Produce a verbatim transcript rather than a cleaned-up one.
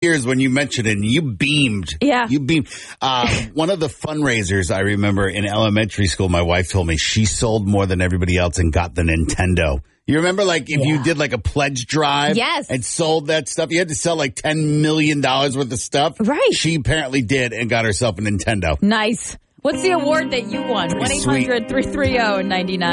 tears when you mentioned it, and you beamed. Yeah. You beamed. Uh, one of the fundraisers I remember in elementary school, my wife told me she sold more than everybody else and got the Nintendo. You remember, like, if Yeah. you did, like, a pledge drive Yes. and sold that stuff, you had to sell, like, ten million dollars worth of stuff. Right. She apparently did and got herself a Nintendo. Nice. What's the award that you won? one eight hundred three three zero nine nine